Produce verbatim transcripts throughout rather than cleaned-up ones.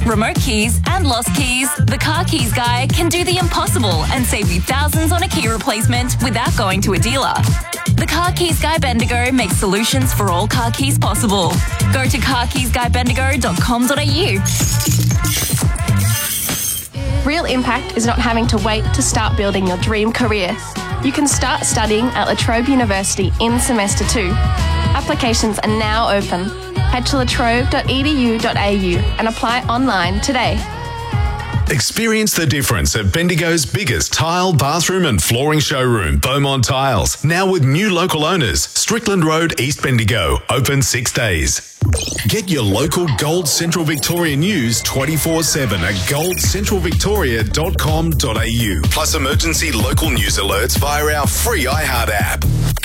remote keys and lost keys, the Car Keys Guy can do the impossible and save you thousands on a key replacement without going to a dealer. The Car Keys Guy Bendigo makes solutions for all car keys possible. Go to car keys guy bendigo dot com dot a u. Real impact is not having to wait to start building your dream career. You can start studying at La Trobe University in semester two. Applications are now open. Head to la trobe dot e d u dot a u and apply online today. Experience the difference at Bendigo's biggest tile, bathroom and flooring showroom, Beaumont Tiles. Now with new local owners, Strickland Road, East Bendigo, open six days. Get your local Gold Central Victoria news twenty-four seven at gold central victoria dot com dot a u. Plus emergency local news alerts via our free iHeart app.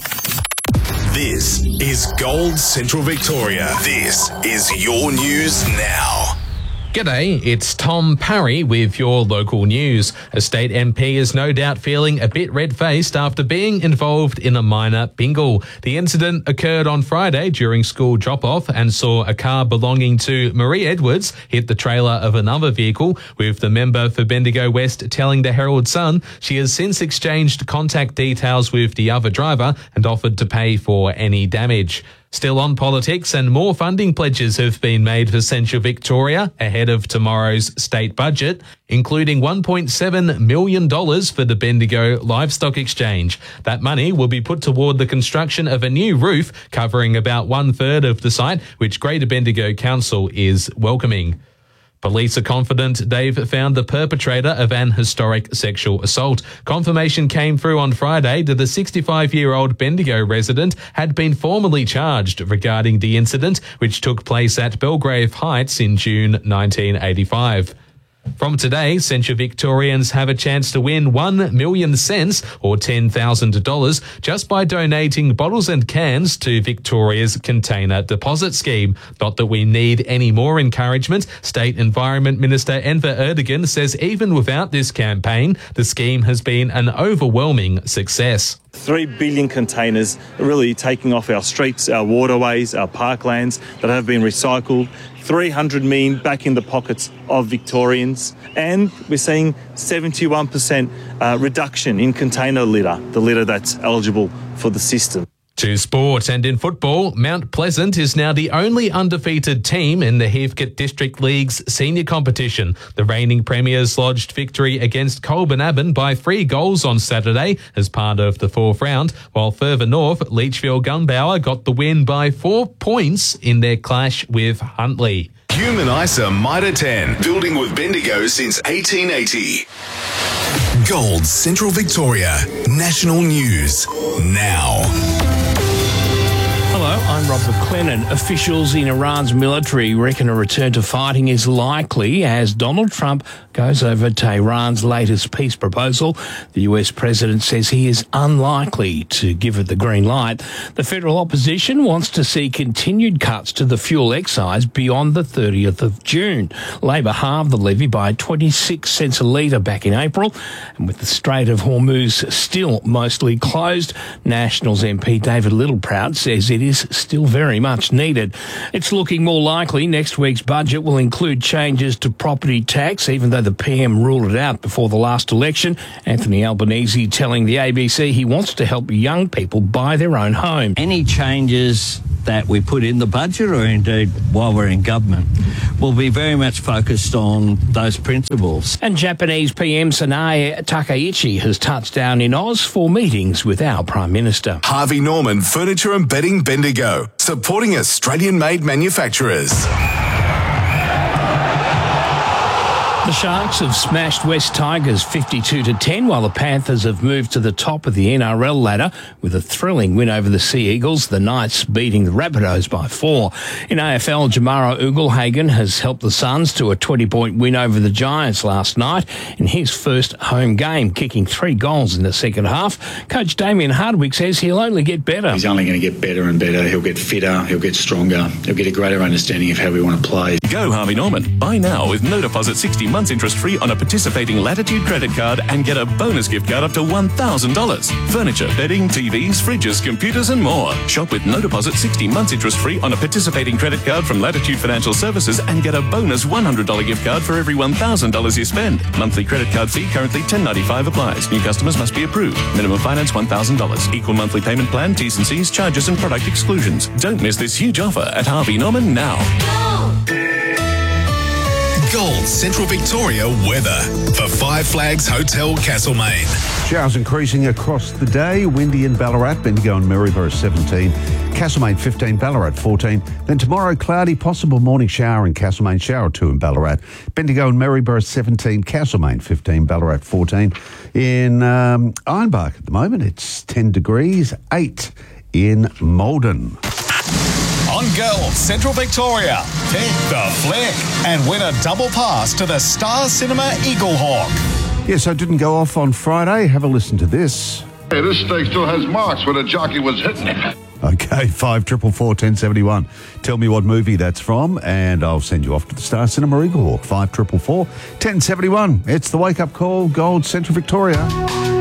This is Gold Central Victoria. This is your news now. G'day, it's Tom Parry with your local news. A state M P is no doubt feeling a bit red-faced after being involved in a minor bingle. The incident occurred on Friday during school drop-off and saw a car belonging to Marie Edwards hit the trailer of another vehicle, with the member for Bendigo West telling the Herald Sun she has since exchanged contact details with the other driver and offered to pay for any damage. Still on politics, and more funding pledges have been made for Central Victoria ahead of tomorrow's state budget, including one point seven million dollars for the Bendigo Livestock Exchange. That money will be put toward the construction of a new roof covering about one-third of the site, which Greater Bendigo Council is welcoming. Police are confident they've found the perpetrator of an historic sexual assault. Confirmation came through on Friday that the sixty-five-year-old Bendigo resident had been formally charged regarding the incident, which took place at Belgrave Heights in June nineteen eighty-five. From today, Central Victorians have a chance to win one million cents or ten thousand dollars just by donating bottles and cans to Victoria's Container Deposit Scheme. Not that we need any more encouragement. State Environment Minister Enver Erdogan says even without this campaign, the scheme has been an overwhelming success. Three billion containers really taking off our streets, our waterways, our parklands that have been recycled. three hundred million back in the pockets of Victorians. And we're seeing seventy-one percent uh, reduction in container litter, the litter that's eligible for the system. To sport, and in football, Mount Pleasant is now the only undefeated team in the Heathcote District League's senior competition. The reigning premiers lodged victory against Colbernabon by three goals on Saturday as part of the fourth round, while further north, Leachfield Gunbower got the win by four points in their clash with Huntley. Human Isa Mitre ten, building with Bendigo since eighteen eighty. Gold Central Victoria, national news now. Hello, I'm Rob McLennan. Officials in Iran's military reckon a return to fighting is likely as Donald Trump goes over Tehran's latest peace proposal. The U S president says he is unlikely to give it the green light. The federal opposition wants to see continued cuts to the fuel excise beyond the thirtieth of June. Labor halved the levy by twenty-six cents a litre back in April, and with the Strait of Hormuz still mostly closed, Nationals M P David Littleproud says it is still very much needed. It's looking more likely next week's budget will include changes to property tax, even though the P M ruled it out before the last election. Anthony Albanese telling the A B C he wants to help young people buy their own home. Any changes that we put in the budget, or indeed while we're in government, will be very much focused on those principles. And Japanese P M Sanae Takaichi has touched down in Oz for meetings with our Prime Minister. Harvey Norman Furniture and Bedding Bendigo, supporting Australian-made manufacturers. The Sharks have smashed West Tigers fifty-two to ten, while the Panthers have moved to the top of the N R L ladder with a thrilling win over the Sea Eagles, the Knights beating the Rabbitohs by four. In A F L, Jamara Ugelhagen has helped the Suns to a twenty-point win over the Giants last night in his first home game, kicking three goals in the second half. Coach Damien Hardwick says he'll only get better. He's only going to get better and better. He'll get fitter, he'll get stronger, he'll get a greater understanding of how we want to play. Go Harvey Norman. Buy now with no deposit sixty months. months interest-free on a participating Latitude credit card and get a bonus gift card up to one thousand dollars. Furniture, bedding, T Vs, fridges, computers and more. Shop with no deposit sixty months interest-free on a participating credit card from Latitude Financial Services and get a bonus one hundred dollars gift card for every one thousand dollars you spend. Monthly credit card fee currently ten dollars ninety-five applies. New customers must be approved. Minimum finance one thousand dollars. Equal monthly payment plan, T's and C's, charges and product exclusions. Don't miss this huge offer at Harvey Norman now. Gold Central Victoria weather for Five Flags Hotel Castlemaine. Showers increasing across the day. Windy in Ballarat, Bendigo and Maryborough seventeen, Castlemaine fifteen, Ballarat fourteen. Then tomorrow, cloudy, possible morning shower in Castlemaine, shower two in Ballarat. Bendigo and Maryborough seventeen, Castlemaine fifteen, Ballarat fourteen. In um, Ironbark at the moment, it's ten degrees, eight in Malden. On Gold Central Victoria, pick the flick and win a double pass to the Star Cinema Eagle Hawk. Yes, I didn't go off on Friday. Have a listen to this. Hey, this stake still has marks where the jockey was hitting it. Okay, five triple four ten seventy one. Tell me what movie that's from, and I'll send you off to the Star Cinema Eagle Hawk. Five triple four ten seventy one. It's the wake up call, Gold Central Victoria.